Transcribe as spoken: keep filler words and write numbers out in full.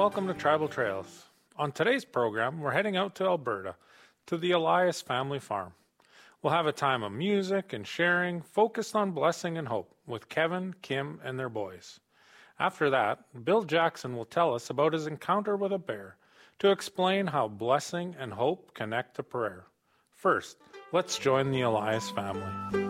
welcome to Tribal Trails. On today's program, we're heading out to Alberta, to the Elias family farm. We'll have a time of music and sharing, focused on blessing and hope, with Kevin, Kim, and their boys. After that, Bill Jackson will tell us about his encounter with a bear to explain how blessing and hope connect to prayer. First, let's join the Elias family.